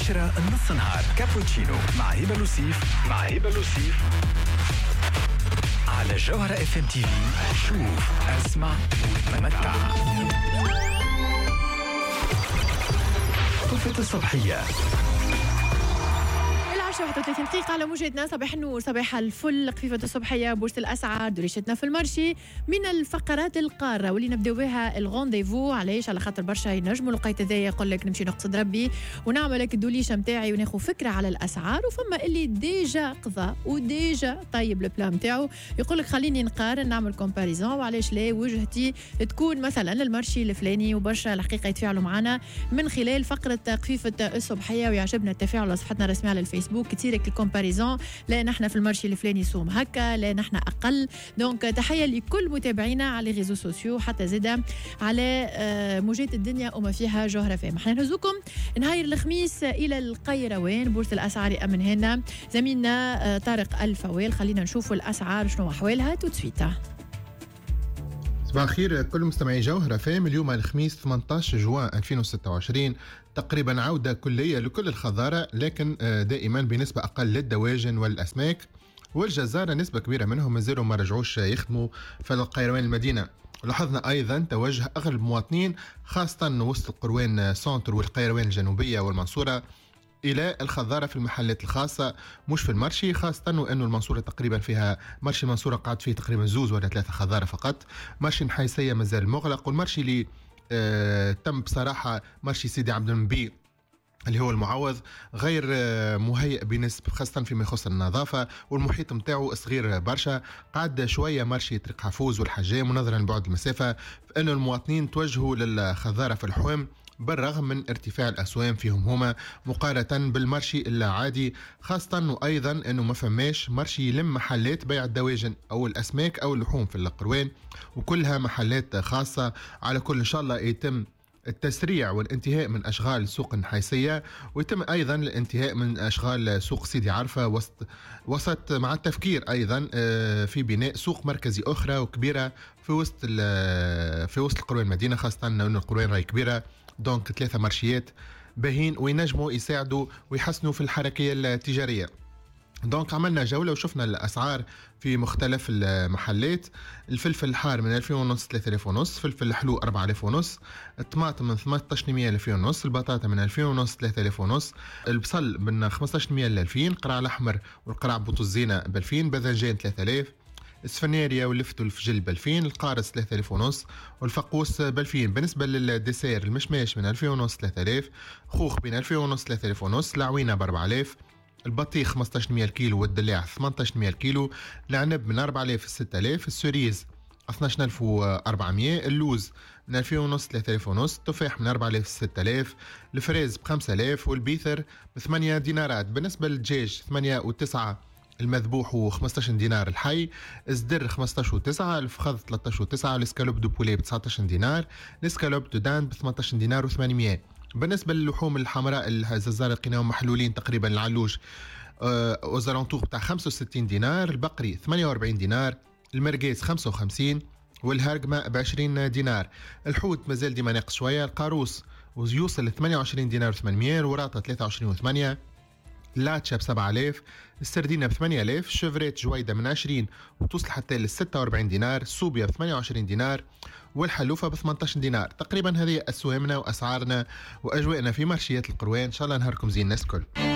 10 النص نهار كابوتشينو مع هبة لوسيف على جوهرة اف ام تي في. شوف اسمع وتمتع. طفة الصبحية 31 دقيقة على موجتنا. صباح النور، صباح الفل، خفيفة الصبحية، بورصة الأسعار، دوريشتنا في المرشي من الفقرات القارة واللي نبداو بها الغونديفو. علاش؟ على خاطر برشا ينجموا لقيت هذايا يقول لك نمشي نقصد ربي ونعمل لك الدوليشة متاعي وناخذ فكرة على الأسعار، وفما اللي ديجا قضى وديجا طيب البلان متاعو يقول لك خليني نقارن نعمل كومباريزون، وعلاش لا وجهتي تكون مثلا المرشي الفلاني. وبرشا الحقيقة يتفاعلوا معنا من خلال فقرة خفيفة الصبحية، ويعجبنا التفاعل على صفحتنا الرسمية على الفيسبوك كثير الكومباريزون. لا نحن في المرشي الفلاني سوم هكا، لا نحن اقل. دونك تحيه لكل متابعينا على ريزو سوسيو حتى زاده على موجات الدنيا وما فيها جوهره فهم. احنا نهزوكم نهاير الخميس الى القيروان، بورصه الاسعار يامن هنا زميلنا طارق الفوال. خلينا نشوفوا الاسعار شنو احوالها توتسويت. صباح الخير كل مستمعي جوهرة فام. اليوم الخميس 18 جوان 2026، تقريبا عودة كلية لكل الخضارة، لكن دائما بنسبة أقل للدواجن والأسماك والجزارة. نسبة كبيرة منهم مازالوا ما رجعوش يخدموا في القيروان المدينة. لاحظنا أيضا توجه أغلب المواطنين خاصة وسط القروان سونتر والقيروان الجنوبية والمنصورة إلى الخضارة في المحلات الخاصة مش في المرشي، خاصة وأنه المنصورة تقريبا فيها مرشي المنصورة قاعد فيه تقريبا 2 ولا 3 خضارة فقط. مرشي الحيسية مازال مغلق، والمرشي اللي تم بصراحة مرشي سيدي عبد المنبي اللي هو المعوض غير مهيئ بنسبة، خاصة فيما يخص النظافة، والمحيط متاعه صغير برشا. قعد شوية مرشي طريق حفوز والحجام، ونظرا لبعد المسافة فإن المواطنين توجهوا للخضارة في الحوم بالرغم من ارتفاع الأسوام فيهم هما مقارنة بالمرشي العادي، خاصة وأيضا أنه ما فماش مرشي يلم محلات بيع الدواجن أو الأسماك أو اللحوم في القروان، وكلها محلات خاصة. على كل إن شاء الله يتم التسريع والانتهاء من أشغال سوق النحيسية، ويتم أيضا الانتهاء من أشغال سوق سيدي عرفة وسط مع التفكير أيضا في بناء سوق مركزي أخرى وكبيرة في وسط القروان المدينة، خاصة أن القروان راهي كبيرة. دونك 3 مرشيات باهين وينجموا يساعدوا ويحسنوا في الحركية التجارية. دونك عملنا جولة وشفنا الأسعار في مختلف المحلات. الفلفل الحار من 2500 3000 فلفل الحلو 4000 الطماطم من 1800 2000 البطاطا من 2500 3000 البصل من 1500 ل 2000 القرع الأحمر والقرع بوطزينة ب 2000 باذنجان 3000 السفناريا واللفت والفجل ب 2000 القارص 3500 والفقوس ب 2000. بالنسبة للديسير المشماش من 2500 3000 خوخ بين 2500 3000 العوينة ب 4000 البطيخ 1500 الكيلو والدلاع 1800 الكيلو العنب من 4000 ل 6000 السوريز 12400 اللوز من 2500 3000 التفاح من 4000 ل 6000 الفريز ب 5000 والبيثر ب 8 دينارات. بالنسبة للدجاج 8 و9 المذبوح و15 دينار الحي، الزدر 15 و9 الفخذ 13 و9 الاسكالوب دو بولي ب 19 دينار الاسكالوب دو دان ب 18 دينار و800. بالنسبة للحوم الحمراء الززارة لقيناهم محلولين تقريبا العلوج وزرانتوغ بتاع 65 دينار البقري 48 دينار المرقيس 55 والهرقمة ب 20 دينار. الحوت مازال ديما ناقص شوية. القاروس ويوصل ل 28 دينار و800 الوراطة 23 و8 اللاتشا ب 7000 السردينة ب 8000 الشفريت جويدة من 20 وتوصل حتى ل 46 دينار الصوبيا ب 28 دينار والحلوفة ب 18 دينار. تقريبا هذه أسوامنا وأسعارنا وأجواءنا في مرشيات القروان. إن شاء الله نهاركم زين الناس الكل.